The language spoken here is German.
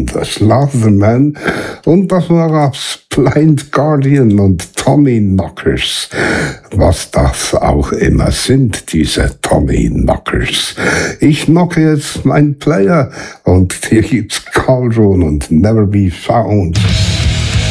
und Slaughterman und das war's, Blind Guardian und Tommy Knockers. Was das auch immer sind, diese Tommy Knockers. Ich knocke jetzt meinen Player und hier gibt's Cauldron und Never Be Found.